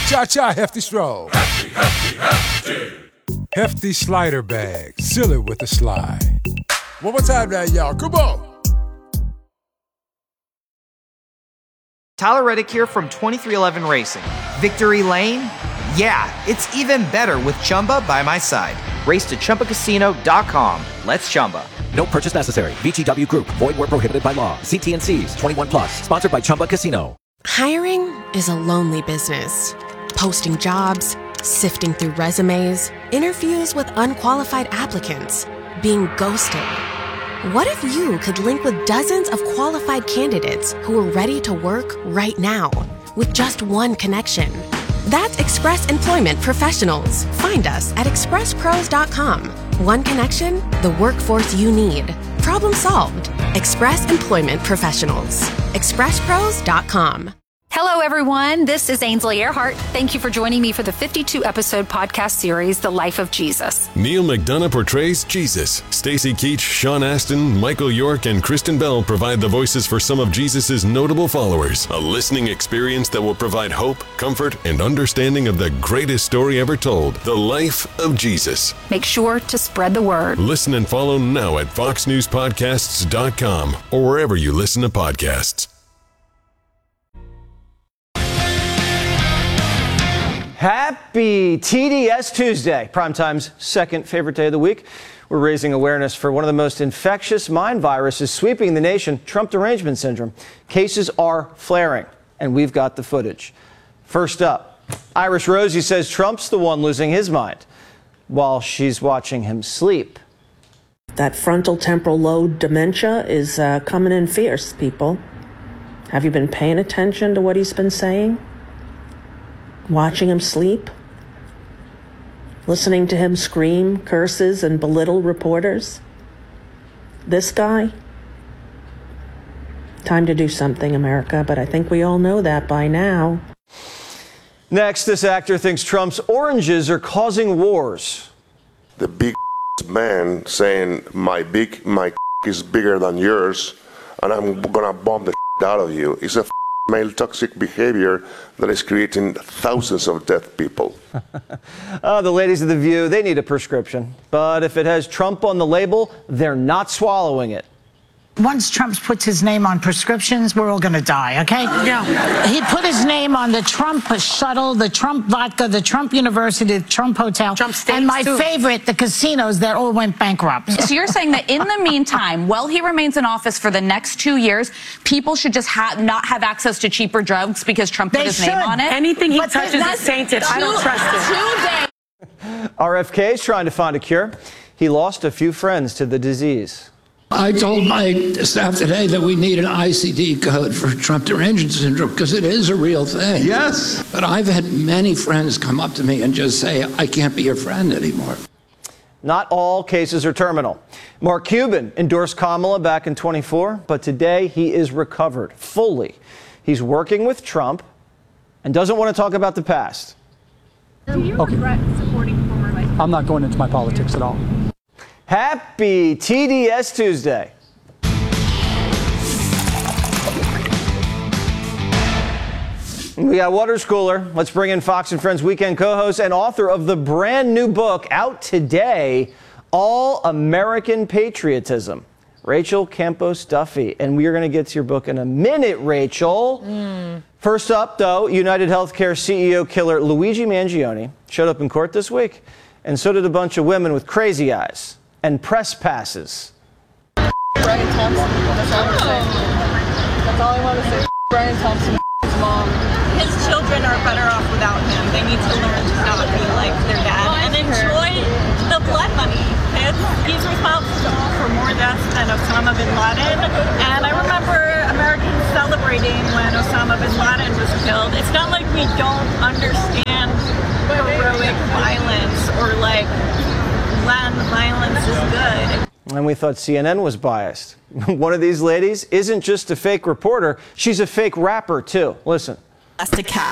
Cha-cha, Hefty Stroll. Hefty slider bag. Seal it with a slide. One more time now, y'all. Come on. Tyler Reddick here from 23XI Racing. Victory Lane? Yeah, it's even better with Chumba by my side. Race to ChumbaCasino.com. Let's Chumba. No purchase necessary. VGW Group. Void where prohibited by law. See T&Cs. 21+. Sponsored by Chumba Casino. Hiring is a lonely business. Posting jobs, sifting through resumes, interviews with unqualified applicants, being ghosted. What if you could link with dozens of qualified candidates who are ready to work right now with just one connection? That's Express Employment Professionals. Find us at expresspros.com. One connection, the workforce you need. Problem solved. Express Employment Professionals. expresspros.com. Hello, everyone. This is Ainsley Earhart. Thank you for joining me for the 52-episode podcast series, The Life of Jesus. Neil McDonough portrays Jesus. Stacy Keach, Sean Astin, Michael York, and Kristen Bell provide the voices for some of Jesus' notable followers. A listening experience that will provide hope, comfort, and understanding of the greatest story ever told, The Life of Jesus. Make sure to spread the word. Listen and follow now at foxnewspodcasts.com or wherever you listen to podcasts. Happy TDS Tuesday, Primetime's second favorite day of the week. We're raising awareness for one of the most infectious mind viruses sweeping the nation, Trump derangement syndrome. Cases are flaring, and we've got the footage. First up, Irish Rosie says Trump's the one losing his mind while she's watching him sleep. That frontal temporal lobe dementia is coming in fierce, people. Have you been paying attention to what he's been saying? Watching him sleep, listening to him scream curses and belittle reporters. This guy, time to do something, America, but I think we all know that by now. Next, this actor thinks Trump's oranges are causing wars. The big man saying my is bigger than yours and I'm gonna bomb the out of you is a male toxic behavior that is creating thousands of dead people. The ladies of The View, they need a prescription. But if it has Trump on the label, they're not swallowing it. Once Trump puts his name on prescriptions, we're all going to die, okay? Yeah. He put his name on the Trump shuttle, the Trump vodka, the Trump University, the Trump hotel, and my favorite, the casinos that all went bankrupt. So you're saying that in the meantime, while he remains in office for the next 2 years, people should just not have access to cheaper drugs because Trump put his name on it? Anything he touches is tainted. I don't trust it. RFK is trying to find a cure. He lost a few friends to the disease. I told my staff today that we need an ICD code for Trump derangement syndrome because it is a real thing. Yes. But I've had many friends come up to me and just say, I can't be your friend anymore. Not all cases are terminal. Mark Cuban endorsed Kamala back in 24, but today he is recovered fully. He's working with Trump and doesn't want to talk about the past. Okay. I'm not going into my politics at all. Happy TDS Tuesday. We got water cooler. Let's bring in Fox and Friends weekend co-host and author of the brand new book out today, All American Patriotism, Rachel Campos Duffy. And we are going to get to your book in a minute, Rachel. First up, though, United Healthcare CEO killer Luigi Mangione showed up in court this week. And so did a bunch of women with crazy eyes and press passes. Brian Thompson. That's all I'm saying. That's all I want to say. Brian Thompson, his mom. His children are better off without him. They need to learn to not be like their dad and enjoy the blood money. He's responsible for more deaths than Osama bin Laden. And I remember Americans celebrating when Osama bin Laden was killed. It's not like we don't understand heroic violence or like when violence is good. And we thought CNN was biased. One of these ladies isn't just a fake reporter, she's a fake rapper too. Listen.